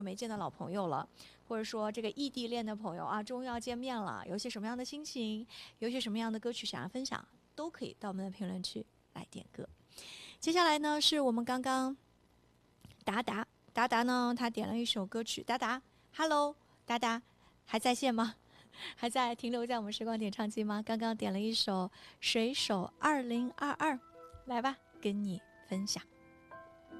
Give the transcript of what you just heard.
没见的老朋友了，或者说这个异地恋的朋友啊，终于要见面了，有些什么样的心情，有些什么样的歌曲想要分享，都可以到我们的评论区来点歌。接下来呢，是我们刚刚达达呢，他点了一首歌曲，达达，Hello，达达还在线吗？还在停留在我们时光点唱机吗？刚刚点了一首《水手2022》，来吧，跟你分享。